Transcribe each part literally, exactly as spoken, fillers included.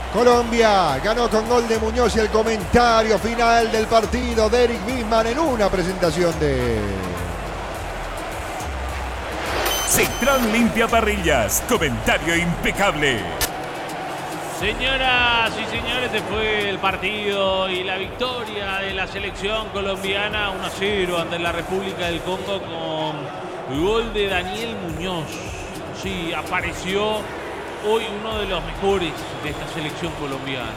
Colombia ganó con gol de Muñoz y el comentario final del partido de Eric Wiesmann en una presentación de... Central Limpia Parrillas, comentario impecable. Señoras y señores, se fue el partido y la victoria de la selección colombiana uno a cero ante la República del Congo con gol de Daniel Muñoz. Sí, apareció hoy uno de los mejores de esta selección colombiana.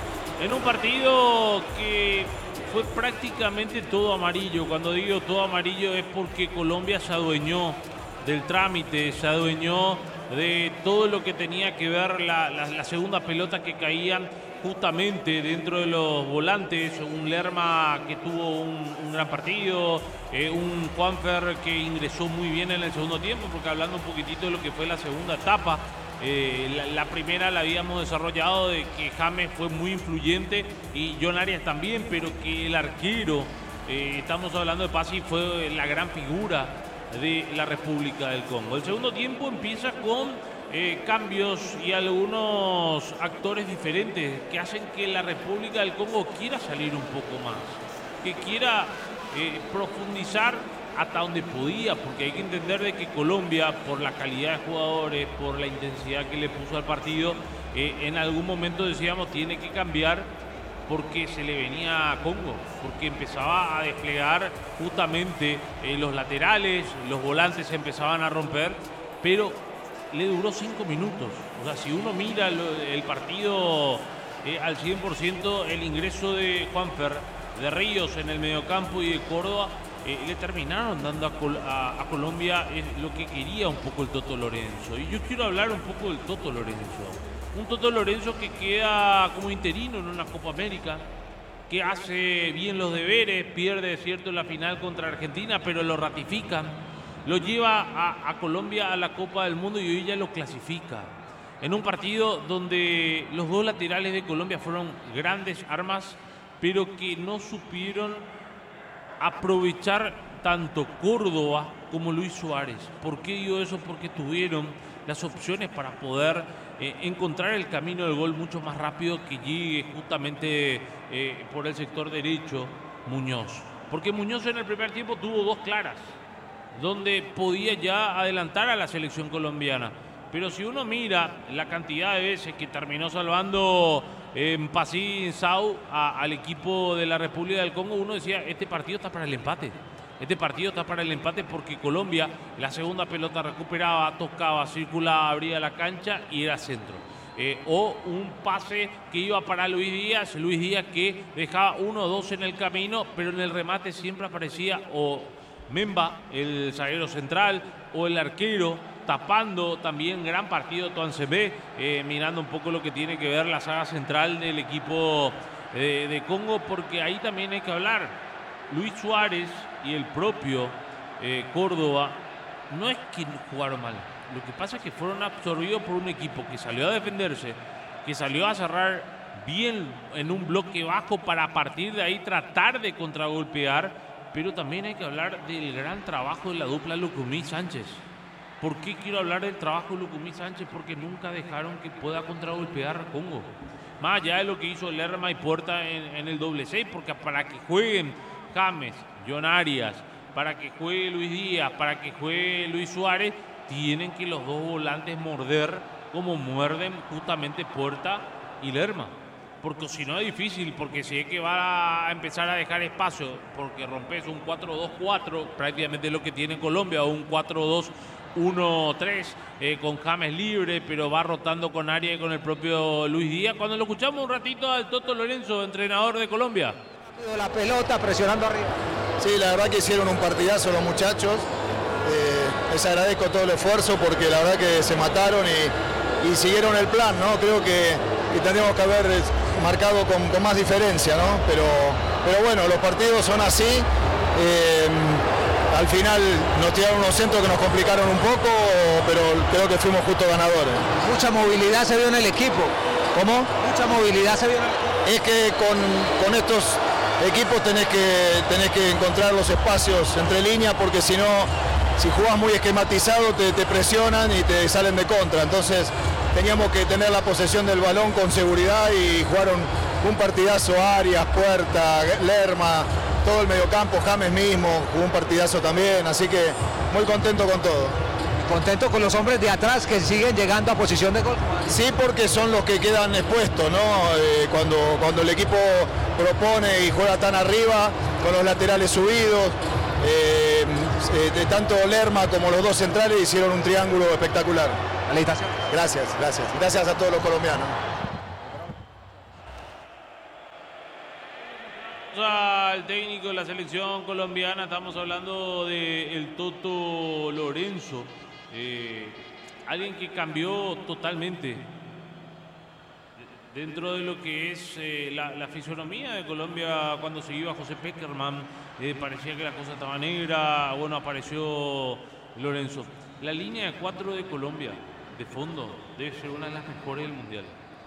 En un partido que fue prácticamente todo amarillo. Cuando digo todo amarillo es porque Colombia se adueñó del trámite, se adueñó de todo lo que tenía que ver la, la, la segunda pelota que caían justamente dentro de los volantes. Un Lerma que tuvo un, un gran partido, eh, un Juanfer que ingresó muy bien en el segundo tiempo, porque hablando un poquitito de lo que fue la segunda etapa, eh, la, la primera la habíamos desarrollado de que James fue muy influyente y John Arias también, pero que el arquero, eh, estamos hablando de Pasi, fue la gran figura de la República del Congo. El segundo tiempo empieza con eh, cambios y algunos actores diferentes que hacen que la República del Congo quiera salir un poco más, que quiera eh, profundizar hasta donde podía, porque hay que entender de que Colombia, por la calidad de jugadores, por la intensidad que le puso al partido, eh, en algún momento decíamos tiene que cambiar, porque se le venía a Congo, porque empezaba a desplegar justamente eh, los laterales, los volantes se empezaban a romper, pero le duró cinco minutos. O sea, si uno mira lo, el partido eh, al cien por ciento, el ingreso de Juanfer, de Ríos en el mediocampo y de Córdoba, eh, le terminaron dando a, Col a, a Colombia eh, lo que quería un poco el Toto Lorenzo. Y yo quiero hablar un poco del Toto Lorenzo. Un Toto Lorenzo que queda como interino en una Copa América, que hace bien los deberes, pierde, cierto, en la final contra Argentina, pero lo ratifican, lo lleva a, a Colombia a la Copa del Mundo y hoy ya lo clasifica. En un partido donde los dos laterales de Colombia fueron grandes armas, pero que no supieron aprovechar tanto Córdoba como Luis Suárez. ¿Por qué digo eso? Porque tuvieron las opciones para poder eh, encontrar el camino del gol mucho más rápido que llegue justamente eh, por el sector derecho Muñoz. Porque Muñoz en el primer tiempo tuvo dos claras, donde podía ya adelantar a la selección colombiana. Pero si uno mira la cantidad de veces que terminó salvando en Pasi Sau al equipo de la República del Congo, uno decía, este partido está para el empate. Este partido está para el empate porque Colombia, la segunda pelota recuperaba, tocaba, circulaba, abría la cancha y era centro. Eh, o un pase que iba para Luis Díaz, Luis Díaz que dejaba uno o dos en el camino, pero en el remate siempre aparecía o Memba, el zaguero central, o el arquero, tapando también gran partido Tuanzebe, eh, mirando un poco lo que tiene que ver la saga central del equipo eh, de Congo, porque ahí también hay que hablar. Luis Suárez y el propio eh, Córdoba no es que jugaron mal. Lo que pasa es que fueron absorbidos por un equipo que salió a defenderse, que salió a cerrar bien en un bloque bajo para a partir de ahí tratar de contragolpear, pero también hay que hablar del gran trabajo de la dupla Lucumí-Sánchez. ¿Por qué quiero hablar del trabajo de Lucumí-Sánchez? Porque nunca dejaron que pueda contragolpear a Congo. Más allá de lo que hizo Lerma y Puerta en, en el doble seis, porque para que jueguen James, John Arias, para que juegue Luis Díaz, para que juegue Luis Suárez, tienen que los dos volantes morder como muerden justamente Puerta y Lerma. Porque si no es difícil, porque si es que va a empezar a dejar espacio, porque rompes un cuatro dos cuatro, prácticamente lo que tiene Colombia, o un cuatro dos uno tres, eh, con James libre, pero va rotando con Arias y con el propio Luis Díaz. Cuando lo escuchamos un ratito al Toto Lorenzo, entrenador de Colombia. La pelota presionando arriba. Sí, la verdad que hicieron un partidazo los muchachos. Eh, les agradezco todo el esfuerzo porque la verdad que se mataron y, y siguieron el plan, ¿no? Creo que, que tendríamos que haber marcado con, con más diferencia, ¿no? Pero, pero bueno, los partidos son así. Eh, al final nos tiraron unos centros que nos complicaron un poco, pero creo que fuimos justo ganadores. Mucha movilidad se vio en el equipo. ¿Cómo? Mucha movilidad se vio en el equipo. Es que con, con estos equipos tenés que, tenés que encontrar los espacios entre líneas, porque si no, si jugás muy esquematizado te, te presionan y te salen de contra. Entonces teníamos que tener la posesión del balón con seguridad y jugaron un partidazo. Arias, Puerta, Lerma, todo el mediocampo, James mismo, jugó un partidazo también, así que muy contento con todo. Contento con los hombres de atrás que siguen llegando a posición de gol. Sí, porque son los que quedan expuestos, ¿no? Eh, cuando, cuando el equipo propone y juega tan arriba, con los laterales subidos, eh, eh, tanto Lerma como los dos centrales hicieron un triángulo espectacular. Felicitaciones. Gracias, gracias. Gracias a todos los colombianos. Al técnico de la selección colombiana, estamos hablando de el Toto Lorenzo, eh, alguien que cambió totalmente dentro de lo que es eh, la, la fisonomía de Colombia. Cuando se iba José Peckerman, eh, parecía que la cosa estaba negra. Bueno, apareció Lorenzo. La línea de cuatro de Colombia, de fondo, debe ser una de las mejores del mundial.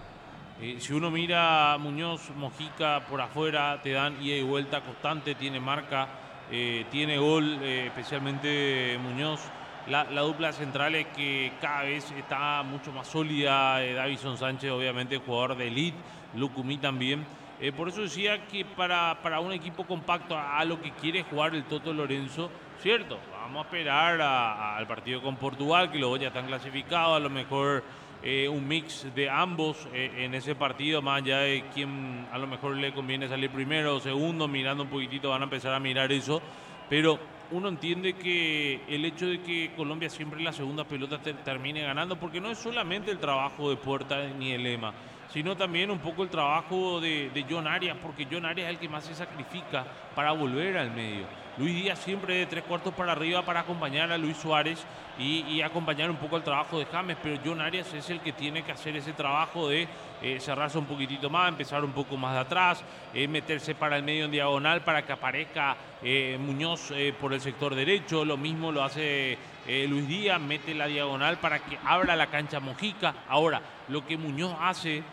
Eh, si uno mira a Muñoz, Mojica por afuera, te dan ida y vuelta constante, tiene marca, eh, tiene gol, eh, especialmente Muñoz. La, la dupla central es que cada vez está mucho más sólida. eh, Davison Sánchez, obviamente, jugador de elite, Lucumí también. Eh, por eso decía que para, para un equipo compacto, a, a lo que quiere jugar el Toto Lorenzo, cierto, vamos a esperar a, a, al partido con Portugal, que luego ya están clasificados, a lo mejor eh, un mix de ambos eh, en ese partido, más allá de quién a lo mejor le conviene salir primero o segundo, mirando un poquitito van a empezar a mirar eso, pero uno entiende que el hecho de que Colombia siempre en la segunda pelota te, termine ganando, porque no es solamente el trabajo de Puerta ni de Lema, sino también un poco el trabajo de, de John Arias, porque John Arias es el que más se sacrifica para volver al medio. Luis Díaz siempre de tres cuartos para arriba para acompañar a Luis Suárez y, y acompañar un poco el trabajo de James, pero John Arias es el que tiene que hacer ese trabajo de eh, cerrarse un poquitito más, empezar un poco más de atrás, eh, meterse para el medio en diagonal para que aparezca eh, Muñoz eh, por el sector derecho. Lo mismo lo hace eh, Luis Díaz, mete la diagonal para que abra la cancha Mojica. Ahora, lo que Muñoz hace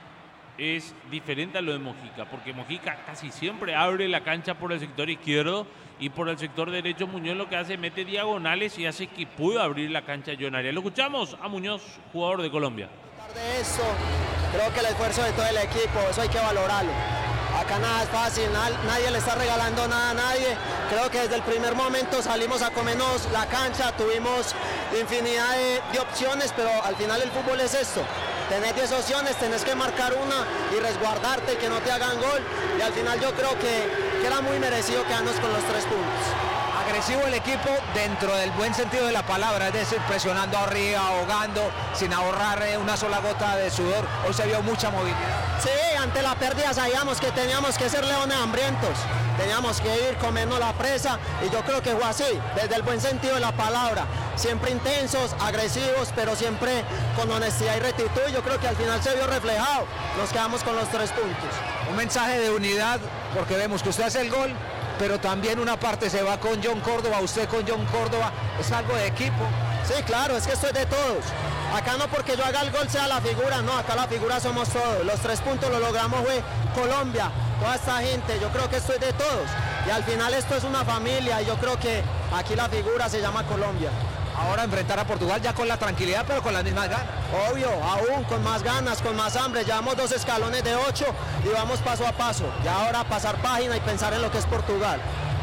es diferente a lo de Mojica, porque Mojica casi siempre abre la cancha por el sector izquierdo y por el sector derecho Muñoz lo que hace es mete diagonales y hace que pueda abrir la cancha John Arias. Lo escuchamos a Muñoz, jugador de Colombia. De eso, creo que el esfuerzo de todo el equipo, eso hay que valorarlo. Acá nada es fácil, nadie le está regalando nada a nadie. Creo que desde el primer momento salimos a comernos la cancha, tuvimos infinidad de, de opciones, pero al final el fútbol es esto. Tenés diez opciones, tenés que marcar una y resguardarte, que no te hagan gol. Y al final yo creo que, que era muy merecido quedarnos con los tres puntos. Agresivo el equipo dentro del buen sentido de la palabra, es decir, presionando arriba, ahogando, sin ahorrar una sola gota de sudor. Hoy se vio mucha movilidad. Sí, ante la pérdida sabíamos que teníamos que ser leones hambrientos, teníamos que ir comiendo la presa y yo creo que fue así, desde el buen sentido de la palabra. Siempre intensos, agresivos, pero siempre con honestidad y rectitud. Yo creo que al final se vio reflejado, nos quedamos con los tres puntos. Un mensaje de unidad, porque vemos que usted hace el gol, pero también una parte se va con John Córdoba, usted con John Córdoba, es algo de equipo. Sí, claro, es que esto es de todos. Acá no porque yo haga el gol sea la figura, no, acá la figura somos todos. Los tres puntos lo logramos fue Colombia, toda esta gente, yo creo que esto es de todos. Y al final esto es una familia y yo creo que aquí la figura se llama Colombia. Ahora enfrentar a Portugal ya con la tranquilidad, pero con las mismas ganas. Obvio, aún con más ganas, con más hambre. Llevamos dos escalones de ocho y vamos paso a paso. Y ahora pasar página y pensar en lo que es Portugal.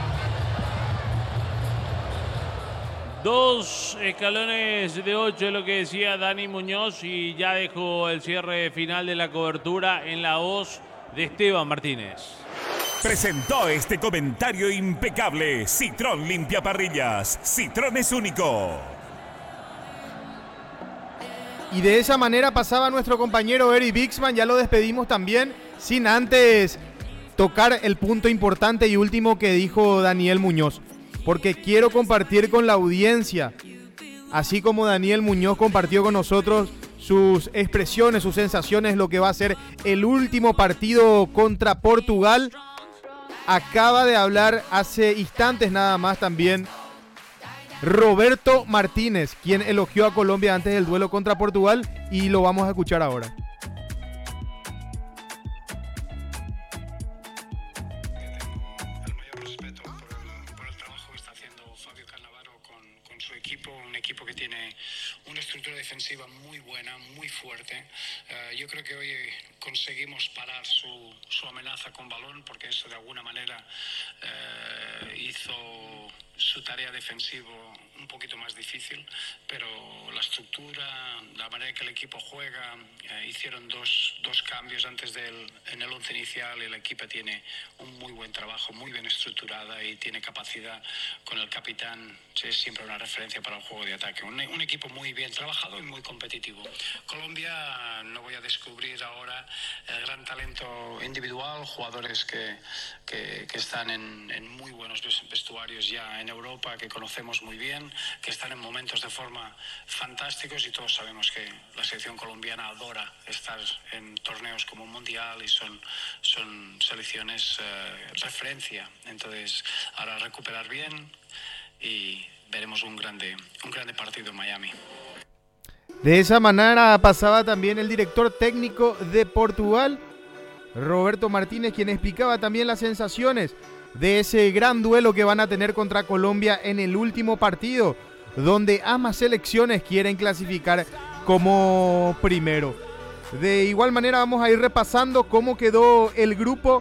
Dos escalones de ocho es lo que decía Dani Muñoz y ya dejó el cierre final de la cobertura en la voz de Esteban Martínez. Presentó este comentario impecable Citroën Limpia Parrillas. Citroën es único. Y de esa manera pasaba nuestro compañero Eric Bixman. Ya lo despedimos también, sin antes tocar el punto importante y último que dijo Daniel Muñoz. Porque quiero compartir con la audiencia, así como Daniel Muñoz compartió con nosotros sus expresiones, sus sensaciones, lo que va a ser el último partido contra Portugal. Acaba de hablar hace instantes nada más también Roberto Martínez, quien elogió a Colombia antes del duelo contra Portugal, y lo vamos a escuchar ahora. El mayor respeto por el, por el trabajo que está haciendo Fabio Cannavaro con, con su equipo, un equipo que tiene una estructura defensiva muy buena, muy fuerte, yo creo que hoy conseguimos parar su, su amenaza con balón, porque eso de alguna manera eh, hizo su tarea defensiva un poquito más difícil, pero la estructura, la manera que el equipo juega, eh, hicieron dos, dos cambios antes del en el once inicial. El equipo tiene un muy buen trabajo, muy bien estructurada y tiene capacidad con el capitán. Es siempre una referencia para el juego de ataque. Un, un equipo muy bien trabajado y muy competitivo. Colombia, no voy a descubrir ahora el gran talento individual, jugadores que, que, que están en, en muy buenos vestuarios ya en Europa, que conocemos muy bien, que están en momentos de forma fantásticos, y todos sabemos que la selección colombiana adora estar en torneos como un Mundial y son, son selecciones eh, referencia. Entonces, ahora recuperar bien y veremos un grande, un grande partido en Miami. De esa manera pasaba también el director técnico de Portugal, Roberto Martínez, quien explicaba también las sensaciones de ese gran duelo que van a tener contra Colombia en el último partido, donde ambas selecciones quieren clasificar como primero. De igual manera vamos a ir repasando cómo quedó el grupo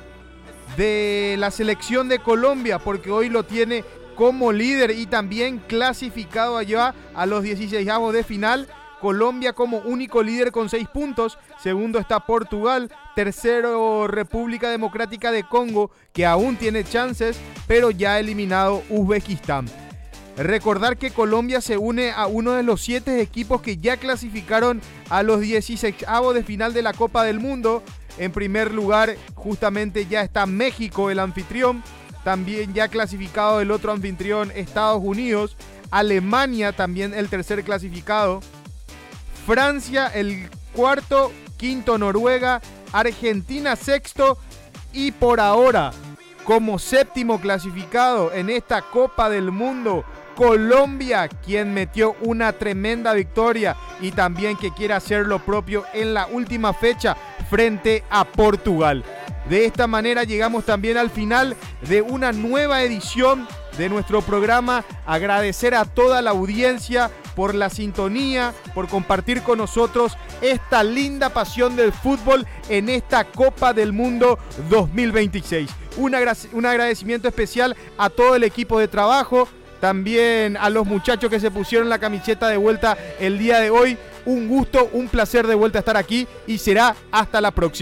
de la selección de Colombia, porque hoy lo tiene como líder y también clasificado allá a los dieciseisavos de final. Colombia como único líder con seis puntos, segundo está Portugal, tercero República Democrática de Congo, que aún tiene chances, pero ya ha eliminado Uzbekistán. Recordar que Colombia se une a uno de los siete equipos que ya clasificaron a los dieciseisavos de final de la Copa del Mundo. En primer lugar, justamente ya está México, el anfitrión, también ya clasificado el otro anfitrión, Estados Unidos, Alemania también el tercer clasificado, Francia el cuarto, quinto Noruega, Argentina sexto y por ahora como séptimo clasificado en esta Copa del Mundo, Colombia, quien metió una tremenda victoria y también que quiere hacer lo propio en la última fecha frente a Portugal. De esta manera llegamos también al final de una nueva edición de nuestro programa. Agradecer a toda la audiencia por la sintonía, por compartir con nosotros esta linda pasión del fútbol en esta Copa del Mundo dos mil veintiséis. Un, agra- un agradecimiento especial a todo el equipo de trabajo, también a los muchachos que se pusieron la camiseta de vuelta el día de hoy. Un gusto, un placer de vuelta estar aquí y será hasta la próxima.